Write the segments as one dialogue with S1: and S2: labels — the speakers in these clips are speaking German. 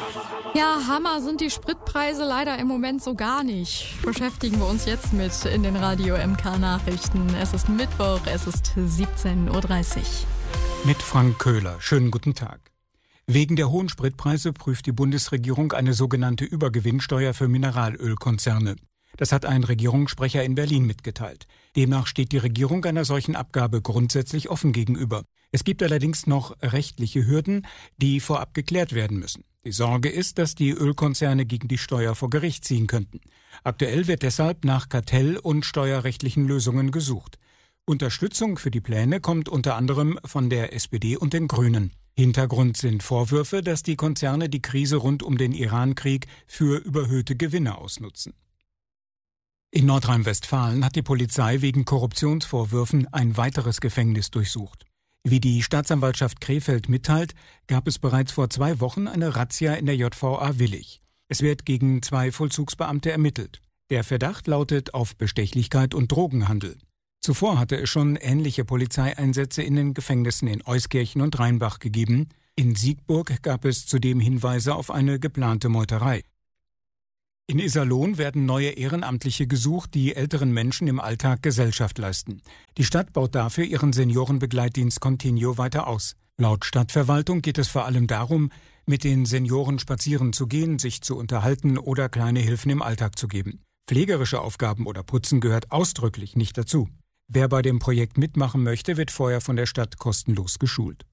S1: Ja, Hammer sind die Spritpreise leider im Moment so gar nicht. Beschäftigen wir uns jetzt mit in den Radio MK Nachrichten. Es ist Mittwoch, es ist 17:30 Uhr.
S2: Mit Frank Köhler. Schönen guten Tag. Wegen der hohen Spritpreise prüft die Bundesregierung eine sogenannte Übergewinnsteuer für Mineralölkonzerne. Das hat ein Regierungssprecher in Berlin mitgeteilt. Demnach steht die Regierung einer solchen Abgabe grundsätzlich offen gegenüber. Es gibt allerdings noch rechtliche Hürden, die vorab geklärt werden müssen. Die Sorge ist, dass die Ölkonzerne gegen die Steuer vor Gericht ziehen könnten. Aktuell wird deshalb nach kartell- und steuerrechtlichen Lösungen gesucht. Unterstützung für die Pläne kommt unter anderem von der SPD und den Grünen. Hintergrund sind Vorwürfe, dass die Konzerne die Krise rund um den Iran-Krieg für überhöhte Gewinne ausnutzen. In Nordrhein-Westfalen hat die Polizei wegen Korruptionsvorwürfen ein weiteres Gefängnis durchsucht. Wie die Staatsanwaltschaft Krefeld mitteilt, gab es bereits vor 2 Wochen eine Razzia in der JVA Willich. Es wird gegen 2 Vollzugsbeamte ermittelt. Der Verdacht lautet auf Bestechlichkeit und Drogenhandel. Zuvor hatte es schon ähnliche Polizeieinsätze in den Gefängnissen in Euskirchen und Rheinbach gegeben. In Siegburg gab es zudem Hinweise auf eine geplante Meuterei. In Iserlohn werden neue Ehrenamtliche gesucht, die älteren Menschen im Alltag Gesellschaft leisten. Die Stadt baut dafür ihren Seniorenbegleitdienst Continuo weiter aus. Laut Stadtverwaltung geht es vor allem darum, mit den Senioren spazieren zu gehen, sich zu unterhalten oder kleine Hilfen im Alltag zu geben. Pflegerische Aufgaben oder Putzen gehört ausdrücklich nicht dazu. Wer bei dem Projekt mitmachen möchte, wird vorher von der Stadt kostenlos geschult.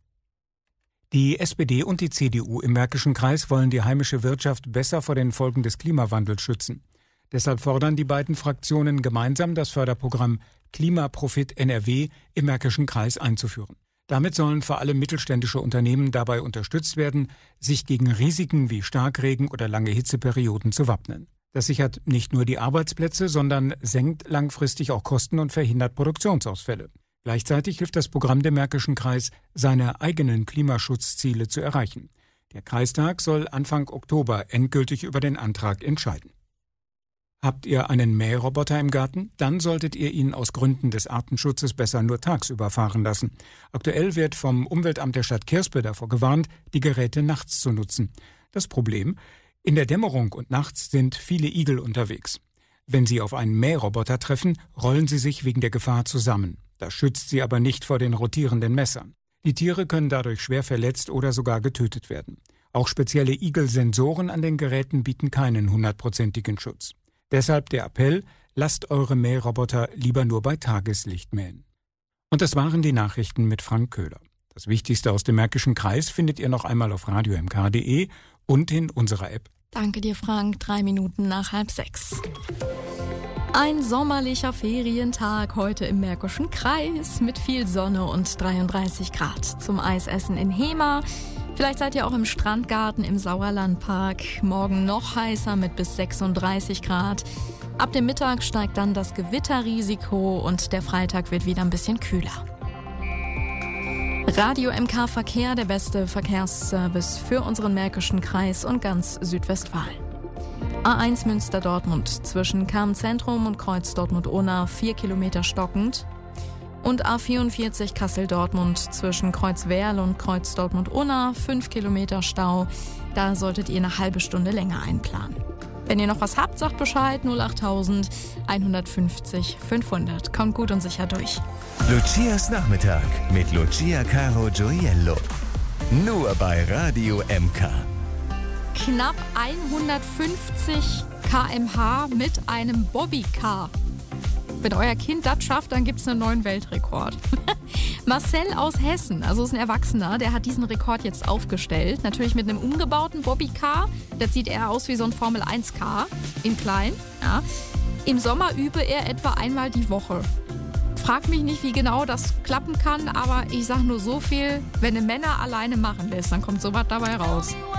S2: Die SPD und die CDU im Märkischen Kreis wollen die heimische Wirtschaft besser vor den Folgen des Klimawandels schützen. Deshalb fordern die beiden Fraktionen gemeinsam, das Förderprogramm Klimaprofit NRW im Märkischen Kreis einzuführen. Damit sollen vor allem mittelständische Unternehmen dabei unterstützt werden, sich gegen Risiken wie Starkregen oder lange Hitzeperioden zu wappnen. Das sichert nicht nur die Arbeitsplätze, sondern senkt langfristig auch Kosten und verhindert Produktionsausfälle. Gleichzeitig hilft das Programm dem Märkischen Kreis, seine eigenen Klimaschutzziele zu erreichen. Der Kreistag soll Anfang Oktober endgültig über den Antrag entscheiden. Habt ihr einen Mähroboter im Garten? Dann solltet ihr ihn aus Gründen des Artenschutzes besser nur tagsüber fahren lassen. Aktuell wird vom Umweltamt der Stadt Kirspe davor gewarnt, die Geräte nachts zu nutzen. Das Problem? In der Dämmerung und nachts sind viele Igel unterwegs. Wenn sie auf einen Mähroboter treffen, rollen sie sich wegen der Gefahr zusammen. Das schützt sie aber nicht vor den rotierenden Messern. Die Tiere können dadurch schwer verletzt oder sogar getötet werden. Auch spezielle Igelsensoren an den Geräten bieten keinen 100%igen Schutz. Deshalb der Appell, lasst eure Mähroboter lieber nur bei Tageslicht mähen. Und das waren die Nachrichten mit Frank Köhler. Das Wichtigste aus dem Märkischen Kreis findet ihr noch einmal auf radiomk.de und in unserer App.
S1: Danke dir, Frank. 3 Minuten nach 5:30. Ein sommerlicher Ferientag heute im Märkischen Kreis mit viel Sonne und 33 Grad. Zum Eisessen in Hema. Vielleicht seid ihr auch im Strandgarten im Sauerlandpark. Morgen noch heißer mit bis 36 Grad. Ab dem Mittag steigt dann das Gewitterrisiko und der Freitag wird wieder ein bisschen kühler. Radio MK Verkehr, der beste Verkehrsservice für unseren Märkischen Kreis und ganz Südwestfalen. A1 Münster-Dortmund zwischen Kamm-Zentrum und Kreuz Dortmund-Unna 4 Kilometer stockend. Und A44 Kassel-Dortmund zwischen Kreuz-Werl und Kreuz Dortmund-Unna 5 Kilometer Stau. Da solltet ihr eine halbe Stunde länger einplanen. Wenn ihr noch was habt, sagt Bescheid. 08000 150 500. Kommt gut und sicher durch.
S3: Lucias Nachmittag mit Lucia Caro Gioiello. Nur bei Radio MK.
S1: Knapp 150 km/h mit einem Bobbycar. Wenn euer Kind das schafft, dann gibt es einen neuen Weltrekord. Marcel aus Hessen, also ist ein Erwachsener, der hat diesen Rekord jetzt aufgestellt. Natürlich mit einem umgebauten Bobbycar. Das sieht eher aus wie so ein Formel-1-Car in klein. Ja. Im Sommer übe er etwa einmal die Woche. Frag mich nicht, wie genau das klappen kann, aber ich sag nur so viel, wenn eine Männer alleine machen lässt, dann kommt sowas dabei raus.